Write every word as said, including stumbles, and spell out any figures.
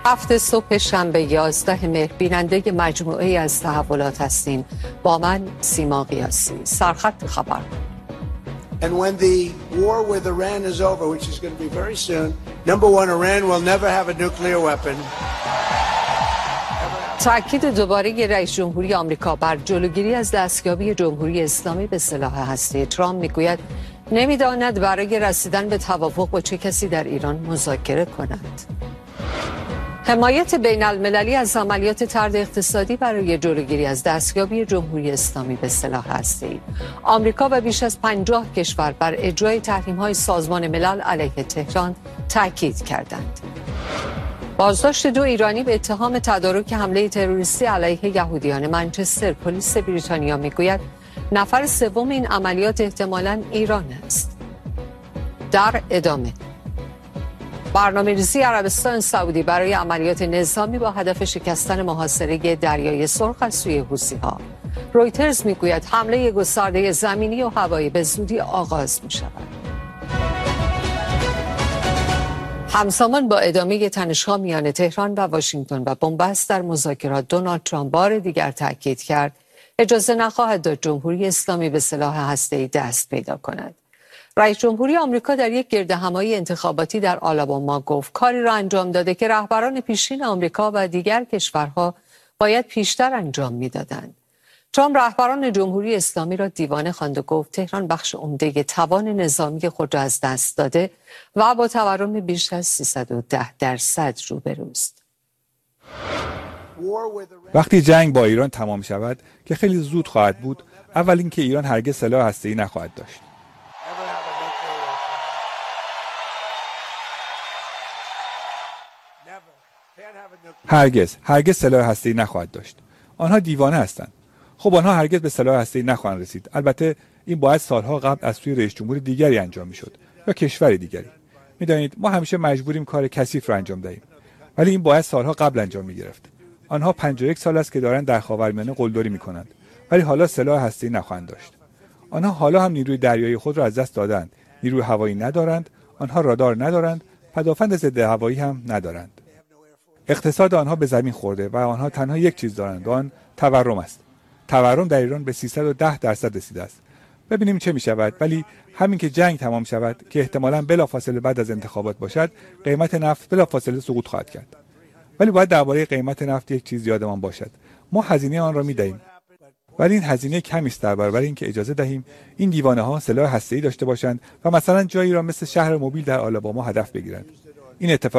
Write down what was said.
هفته صبح شنبه یازده مهر بیننده مجموعه از تحولات هستیم. با من سیما قیاسی. سرخط خبر. And when the war with Iran is over, which is going to be very soon, number one, Iran will never have a nuclear weapon. تأکید دوباره رئیس جمهوری آمریکا بر جلوگیری از دستیابی جمهوری اسلامی به سلاح هسته‌ای. ترامپ میگوید نمیداند برای رسیدن به توافق با چه کسی در ایران مذاکره کند. حمایت بین المللی از عملیات طرد اقتصادی برای جلوگیری از دستیابی جمهوری اسلامی به سلاح هسته‌ای. آمریکا و بیش از پنجاه کشور بر اجرای تحریم‌های سازمان ملل علیه تهران تاکید کردند. بازداشت دو ایرانی به اتهام تدارک حمله تروریستی علیه یهودیان منچستر. پلیس بریتانیا میگوید نفر سوم این عملیات احتمالاً ایران است. در ادامه برنامه‌ریزی عربستان سعودی برای عملیات نظامی با هدف شکستن محاصره دریای سرخ از سوی حوثی‌ها. رویترز میگوید حمله گسترده زمینی و هوایی به زودی آغاز می‌شود. همزمان با ادامه تنش‌ها میان تهران و واشنگتن و بنبست در مذاکرات، دونالد ترامپ بار دیگر تاکید کرد اجازه نخواهد داد جمهوری اسلامی به سلاح هسته‌ای دست پیدا کند. رئیس جمهوری آمریکا در یک گردهمایی انتخاباتی در آلاباما گفت کاری را انجام داده که رهبران پیشین آمریکا و دیگر کشورها باید پیشتر انجام میدادند. ترامپ رهبران جمهوری اسلامی را دیوانه خواند و گفت تهران بخش عمده توان نظامی خود را از دست داده و با تورم بیش از سیصد و ده درصد روبروست. وقتی جنگ با ایران تمام شود که خیلی زود خواهد بود، اول اینکه ایران هرگز سلاح هسته‌ای نخواهد داشت. هرگز هرگز سلاح هسته‌ای نخواهد داشت. آنها دیوانه هستند. خب آنها هرگز به سلاح هسته‌ای نخواهند رسید. البته این باید سالها قبل از سوی رئیس جمهور دیگری انجام میشد یا کشور دیگری. میدانید ما همیشه مجبوریم کار کثیف را انجام دهیم، ولی این باید سالها قبل انجام میگرفت. آنها پنجاه و یک سال است که دارند در خاورمیانه قلدری میکنند، ولی حالا سلاح هسته‌ای نخواهند داشت. آنها حالا هم نیروی دریایی خود را از دست دادند. نیروی هوایی ندارند، آنها رادار ندارند، پدافند ضد هوایی هم ندارند. اقتصاد آنها به زمین خورده و آنها تنها یک چیز دارند و آن تورم است. تورم در ایران به سیصد و ده درصد رسیده است. ببینیم چه می شود، ولی همین که جنگ تمام شود که احتمالاً بلافاصله بعد از انتخابات باشد، قیمت نفت بلافاصله سقوط خواهد کرد. ولی باید درباره قیمت نفت یک چیز یادمان باشد. ما هزینه آن را می دهیم، ولی این هزینه کمی است در برابر اینکه اجازه دهیم این دیوانه‌ها سلاح هسته‌ای داشته باشند و مثلا جایی را مثل شهر موبیل در آلاباما هدف بگیرند. این اتفاق